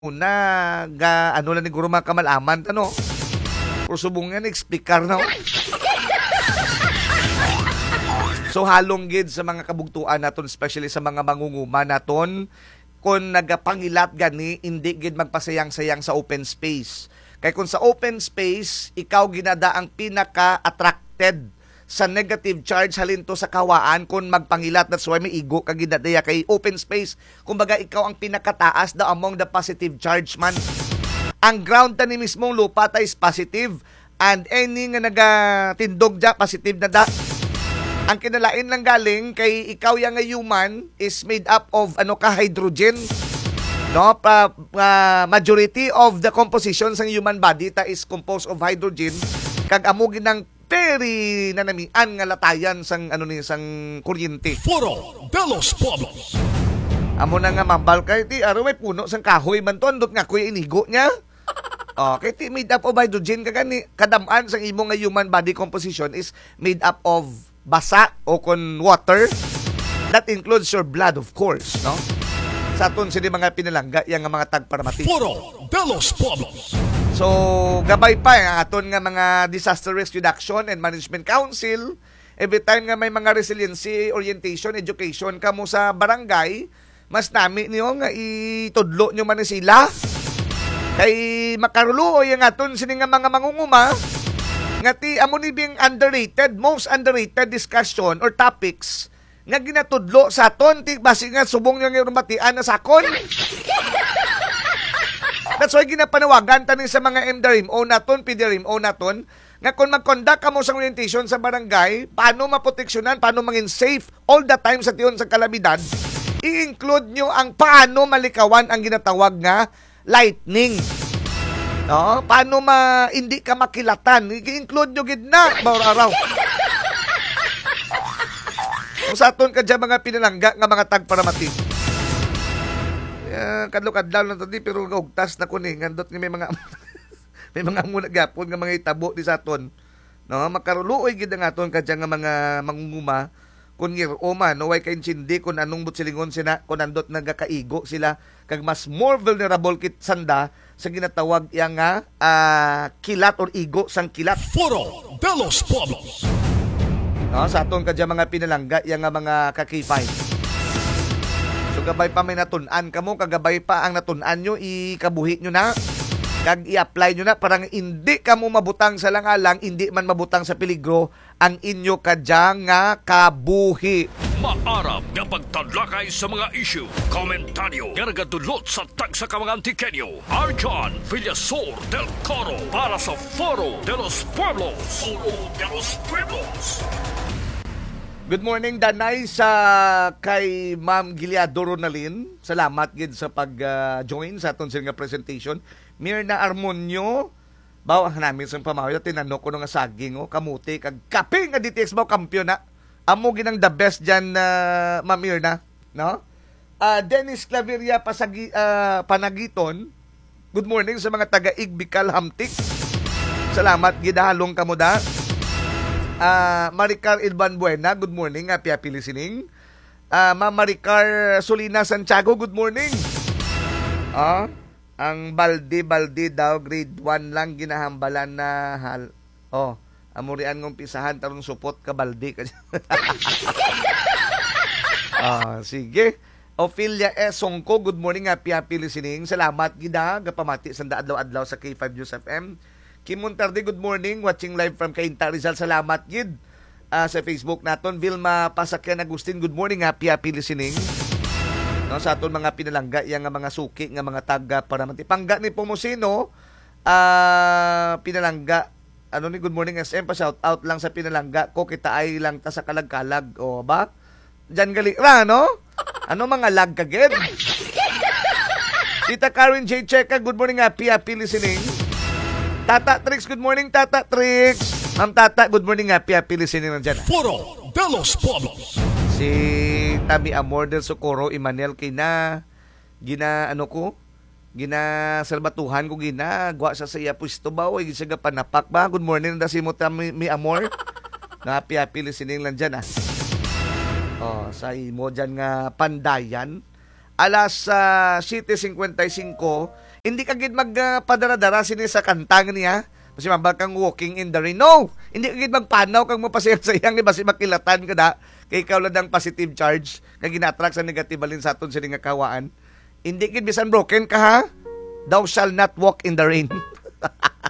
una ano lang ni guro mga kamalaman ano. Pusubong nga nag-speaker na. So halong gid sa mga kabugtuan naton, especially sa mga mangunguma naton, kung nagapangilat gani hindi gid magpasayang-sayang sa open space. Kay kung sa open space ikaw ginada ang pinaka-attracted sa negative charge halin to sa kawaan kung magpangilat. That's why may igo ka ginadaya kay open space. Kumbaga ikaw ang pinakataas daw among the positive charge man. Ang ground ta ni mismong lupa ta is positive, and any nga nagatindog dya positive na da. Ang kinalain lang galing kay ikaw yang nga human is made up of hydrogen. No, majority of the composition sa human body ta is composed of hydrogen. Kag amo ginang very nanamian nga latayan sang sang kuryente. Foro de los Pueblos. Amo na nga mambal kay ti aro may puno sang kahoy man tondot nga kuya inigo niya. Okay, ti made up of hydrogen kagani kadaman sang imo nga human body composition is made up of basa o kon water. That includes your blood, of course, no? Sa aton sini mga pinalangga yang nga mga tagparamati. Foro de los Pueblos. So, gabay pa ang aton nga mga Disaster Risk Reduction and Management Council. Every time nga may mga resiliency, orientation, education kamo sa barangay, mas nami niyo nga itudlo nyo man sila. Kay makarulo yung aton sini nga mga mangunguma, nga ti amo ni bing underrated, most underrated discussion or topics nga ginatudlo sa aton, ti basi nga subong nyo nga rumatian na sakon. That's why ginapanawagan tanin sa mga MDRIMO naton, PDRIMO naton, nga kung mag-conduct ka mo sa orientation sa barangay, paano maproteksyonan, paano maging safe all the time sa tiyon sa kalamidad, i-include nyo ang paano malikawan ang ginatawag nga lightning. No? Paano hindi ka makilatan, i-include nyo gid na, bawar araw. Kung sa aton ka dyan mga pinalangga nga mga tagparamati. Kadlo-kadlaw lang to di pero gugtas na kuning ngandot nga may mga may mga muna gapon nga mga itabo di sa aton, no? Makaruloy gid ang aton kadya nga mga mangunguma kun man no way kay insindi kun anong butsilingon sila kun andot nagakaigo sila kag mas more vulnerable kit sanda sa ginatawag yang nga kilat or igo sang kilat. Foro de los Pueblos. No, sa aton kadya mga pinalangga yang nga mga kakifay. So gabay pa may natun-an kamo, kagabay pa ang natun-an nyo, ikabuhi nyo na, kag i-apply nyo na, parang hindi kamo mabutang sa langalang, hindi man mabutang sa peligro, ang inyo kadyang nga kabuhi. Maarap nga pagtadlakay sa mga issue, komentaryo, nga nagadulot sa tagsa ka mga antikenyo. Arjan Villasor del Coro para sa Foro de los Pueblos. Foro de los Pueblos. Good morning, Danay, sa kay Ma'am Gileado Ronalyn. Salamat gid sa pag-join sa aton nga presentation. Mirna Armonio, bawa namin sa pamahaw, tinanong ko nga saging, kamuti, kag kape nga DTX baw kampiyon na. Amo ginang the best dyan, Ma'am Mirna. No? Dennis Claveria Panagiton, good morning sa mga taga-Igbikal Hamtik. Salamat, gidahalong kamo da. Maricar Ilban Buena, good morning, happy listening. Ma'am Maricar Solina Santiago, good morning. Ang balde daw, grade 1 lang ginahambalan na amurian ng pisahan, tarong supot ka balde. Sige. Ophelia S. Songko, good morning, happy listening. Salamat, gida, gapamati sanda adlaw-adlaw sa K5 News FM. Kim Montarde, good morning. Watching live from Cainta Rizal. Salamat, gid. Sa Facebook naton. Vilma Pasakyan Agustin, good morning. Happy listening. No, sa aton mga pinalangga, yang mga suki, nga mga taga para matipangga ni Pomosino, pinalangga. Good morning SM, pa shout out lang sa pinalangga ko, kita ay lang ta sa kalag-kalag. O ba? Diyan gali ra, no? Ano mga lag kagid? Tita Karen J. Checa, good morning. Happy listening. Tata Trix, good morning, Tata Trix. Ma'am Tata, good morning, happy listening nandiyan. Foro de los Pueblos. Si Tami Amor del Socorro, Emmanuel, gina salbatuhan ko gwa sa iya puesto ba, o gisa panapak ba. Good morning, nanda si mo Tami Amor. Na happy listening nandiyan, sa imo dyan nga pandayan. Alas 7:55, Hindi ka gid magpadara-dara sini sa kantang niya. Kasi mabag kang walking in the rain. No! Hindi ka gid magpanaw kang mapasayang-sayang ni basi makilatan ka da. Kay ikaw lang ang positive charge kay gina-attract sa negative balin sa aton sini nga kawaan. Hindi gid bisan broken ka ha. Thou shall not walk in the rain.